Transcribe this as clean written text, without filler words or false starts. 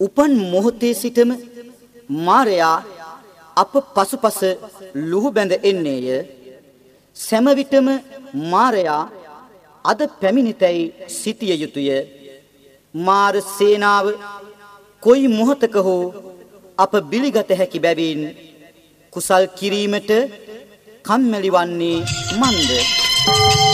උපන් මොහොතේ සිටම මාරයා අප පසුපස ලුහු බැඳ එන්නේය. සෑම විටම මාරයා අද පැමිණිතැයි සිටිය යුතුය. මාර සේනාව කොයි මොහොතක හෝ අප බිලිගත හැකි බැවින් කුසල් කිරීමට කම්මැලි වන්නේ මන්ද?